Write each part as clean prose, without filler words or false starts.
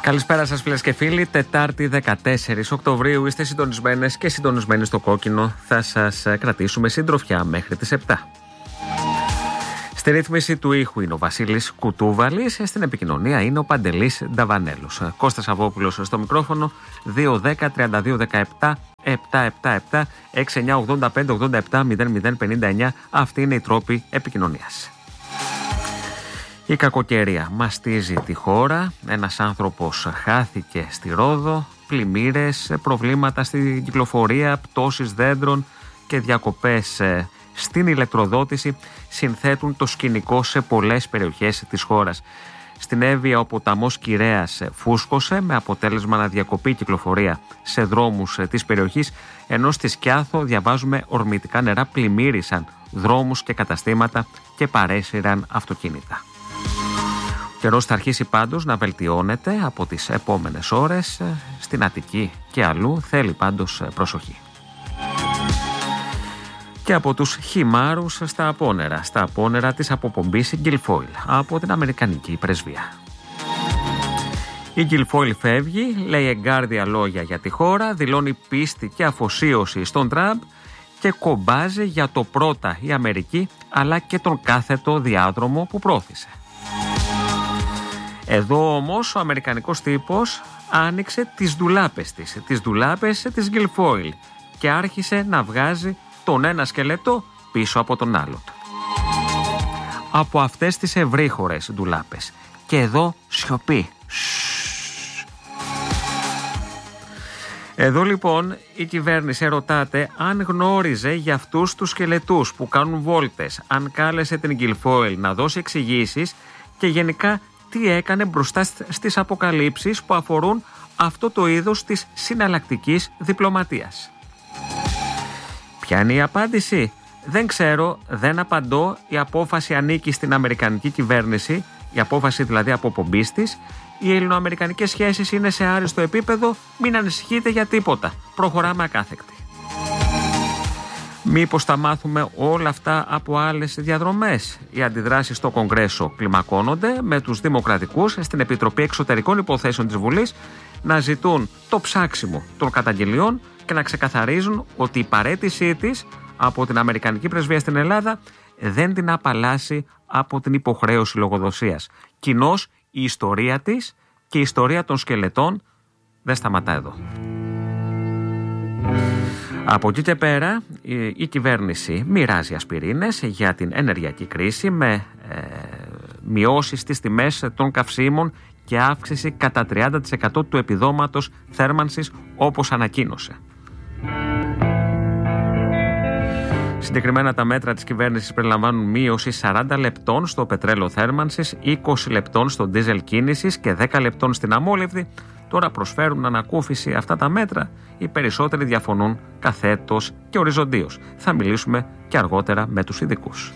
Καλησπέρα σας φίλες και φίλοι, Τετάρτη 14 Οκτωβρίου, είστε συντονισμένες και συντονισμένοι στο κόκκινο. Θα σας κρατήσουμε συντροφιά μέχρι τις 7. Στη ρύθμιση του ήχου είναι ο Βασίλης Κουτούβαλης, στην επικοινωνία είναι ο Παντελής Νταβανέλος. Κώστας Αβόπουλος στο μικρόφωνο, 210-3217-777, 6985-87-00-59. Αυτή είναι η τρόπη επικοινωνίας. Η κακοκαιρία μαστίζει τη χώρα, ένας άνθρωπος χάθηκε στη Ρόδο, πλημμύρες, προβλήματα στην κυκλοφορία, πτώσεις δέντρων και διακοπές στην ηλεκτροδότηση συνθέτουν το σκηνικό σε πολλές περιοχές της χώρας. Στην Εύβοια ο ποταμός Κυρέας φούσκωσε με αποτέλεσμα να διακοπεί η κυκλοφορία σε δρόμους της περιοχής, ενώ στη Σκιάθο διαβάζουμε ορμητικά νερά πλημμύρισαν δρόμους και καταστήματα και παρέσυραν αυτοκίνητα. Ο καιρός θα αρχίσει πάντως να βελτιώνεται από τις επόμενες ώρες στην Αττική και αλλού, θέλει πάντως προσοχή. Και από τους χυμάρους στα απόνερα της αποπομπής Γκιλφόιλ από την Αμερικανική πρεσβεία. Η Γκιλφόιλ φεύγει, λέει εγκάρδια λόγια για τη χώρα, δηλώνει πίστη και αφοσίωση στον Τραμπ και κομπάζει για το πρώτα η Αμερική αλλά και τον κάθετο διάδρομο που πρόθεσε. Εδώ όμως ο αμερικανικός τύπος άνοιξε τις ντουλάπες της Γκιλφόιλ και άρχισε να βγάζει τον ένα σκελετό πίσω από τον άλλο του. Από αυτές τις ευρύχωρες ντουλάπες. Και εδώ σιωπή. Εδώ λοιπόν η κυβέρνηση ρωτάται αν γνώριζε για αυτούς τους σκελετούς που κάνουν βόλτες, αν κάλεσε την Γκιλφόιλ να δώσει εξηγήσεις και γενικά τι έκανε μπροστά στις αποκαλύψεις που αφορούν αυτό το είδος της συναλλακτικής διπλωματίας. Ποια είναι η απάντηση? Δεν ξέρω, δεν απαντώ. Η απόφαση ανήκει στην αμερικανική κυβέρνηση, η απόφαση δηλαδή αποπομπής της. Οι ελληνοαμερικανικές σχέσεις είναι σε άριστο επίπεδο, μην ανησυχείτε για τίποτα. Προχωράμε ακάθεκτη. Μήπως θα μάθουμε όλα αυτά από άλλες διαδρομές? Οι αντιδράσεις στο Κογκρέσο κλιμακώνονται, με τους Δημοκρατικούς στην Επιτροπή Εξωτερικών Υποθέσεων της Βουλής να ζητούν το ψάξιμο των καταγγελιών και να ξεκαθαρίζουν ότι η παραίτησή της από την Αμερικανική πρεσβεία στην Ελλάδα δεν την απαλλάσσει από την υποχρέωση λογοδοσίας. Κοινώς η ιστορία της και η ιστορία των σκελετών δεν σταματά εδώ. Από εκεί και πέρα η κυβέρνηση μοιράζει ασπιρίνες για την ενεργειακή κρίση με μειώσεις στις τιμές των καυσίμων και αύξηση κατά 30% του επιδόματος θέρμανσης όπως ανακοίνωσε. Συγκεκριμένα τα μέτρα της κυβέρνησης περιλαμβάνουν μείωση 40 λεπτών στο πετρέλαιο θέρμανσης, 20 λεπτών στο ντίζελ κίνησης και 10 λεπτών στην αμόλυβδη. Τώρα προσφέρουν ανακούφιση αυτά τα μέτρα, οι περισσότεροι διαφωνούν καθέτος και οριζοντίως. Θα μιλήσουμε και αργότερα με τους ειδικούς.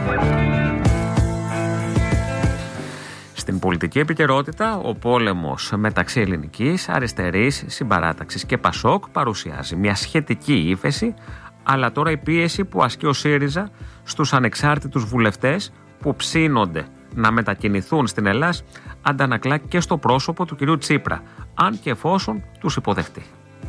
Στην πολιτική επικαιρότητα, ο πόλεμος μεταξύ ελληνικής, αριστερής, συμπαράταξης και Πασόκ παρουσιάζει μια σχετική ύφεση, αλλά τώρα η πίεση που ασκεί ο ΣΥΡΙΖΑ στους ανεξάρτητους βουλευτές που ψήνονται να μετακινηθούν στην Ελλάδα αντανακλά και στο πρόσωπο του κυρίου Τσίπρα, αν και εφόσον τους υποδεχτεί.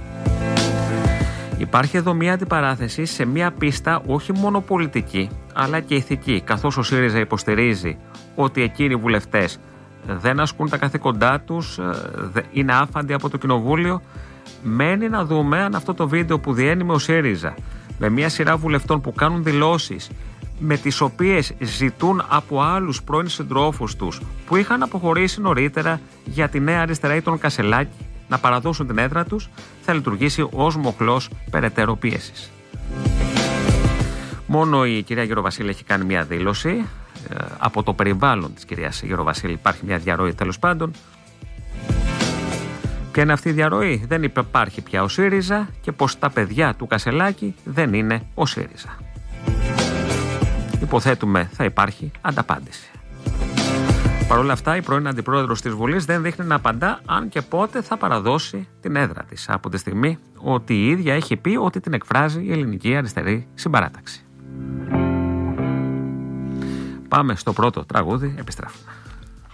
Υπάρχει εδώ μια αντιπαράθεση σε μια πίστα όχι μόνο πολιτική, αλλά και ηθική, καθώς ο ΣΥΡΙΖΑ υποστηρίζει ότι εκείνοι οι βουλευτές δεν ασκούν τα καθήκοντά τους, είναι άφαντοι από το κοινοβούλιο. Μένει να δούμε αν αυτό το βίντεο που διένυμε ο ΣΥΡΙΖΑ με μια σειρά βουλευτών που κάνουν δηλώσεις με τις οποίες ζητούν από άλλους πρώην συντρόφους τους που είχαν αποχωρήσει νωρίτερα για τη Νέα Αριστερά ή τον Κασελάκη να παραδώσουν την έδρα τους, θα λειτουργήσει ως μοχλός περαιτέρω πίεσης. Μόνο η κυρία Γεροβασίλη έχει κάνει μια δήλωση. Από το περιβάλλον της κυρίας Γεροβασίλη υπάρχει μια διαρροή τέλος πάντων. Ποια είναι αυτή η διαρροή? Δεν υπάρχει πια ο ΣΥΡΙΖΑ και πως τα παιδιά του Κασελάκη δεν είναι ο ΣΥΡΙΖΑ. Υποθέτουμε θα υπάρχει ανταπάντηση. Παρ' όλα αυτά, η πρώην αντιπρόεδρος της Βουλής δεν δείχνει να απαντά αν και πότε θα παραδώσει την έδρα της, από τη στιγμή ότι η ίδια έχει πει ότι την εκφράζει η ελληνική αριστερή συμπαράταξη. Πάμε στο πρώτο τραγούδι, επιστρέφουμε.